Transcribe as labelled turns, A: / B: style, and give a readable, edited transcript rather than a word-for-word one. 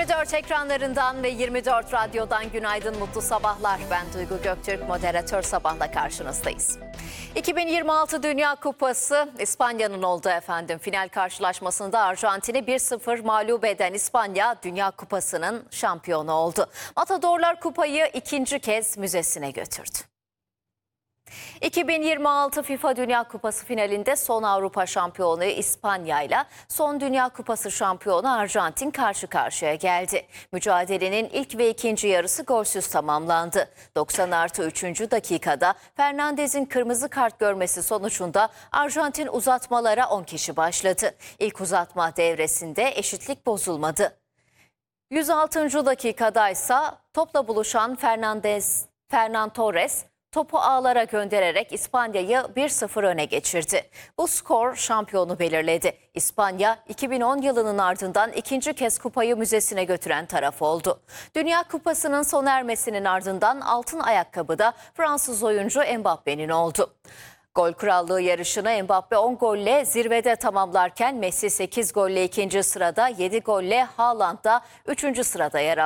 A: 24 ekranlarından ve 24 radyodan günaydın, mutlu sabahlar. Ben Duygu Göktürk, moderatör Sabah'la karşınızdayız. 2026 Dünya Kupası İspanya'nın oldu efendim. Final karşılaşmasında Arjantin'i 1-0 mağlup eden İspanya Dünya Kupası'nın şampiyonu oldu. Matadorlar kupayı ikinci kez müzesine götürdü. 2026 FIFA Dünya Kupası finalinde son Avrupa şampiyonu İspanya ile son Dünya Kupası şampiyonu Arjantin karşı karşıya geldi. Mücadelenin ilk ve ikinci yarısı golsüz tamamlandı. 90+3. dakikada Fernandez'in kırmızı kart görmesi sonucunda Arjantin uzatmalara 10 kişi başladı. İlk uzatma devresinde eşitlik bozulmadı. 106. dakikada ise topla buluşan Fernan Torres topu ağlara göndererek İspanya'yı 1-0 öne geçirdi. Bu skor şampiyonu belirledi. İspanya 2010 yılının ardından ikinci kez kupayı müzesine götüren taraf oldu. Dünya Kupası'nın sona ermesinin ardından altın ayakkabı da Fransız oyuncu Mbappe'nin oldu. Gol krallığı yarışını Mbappe 10 golle zirvede tamamlarken Messi 8 golle ikinci sırada, 7 golle Haaland da 3. sırada yer aldı.